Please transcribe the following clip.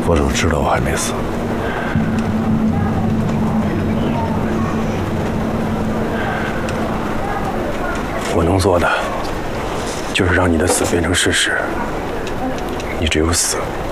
我都知道我还没死。我能做的，就是让你的死变成事实。你只有死，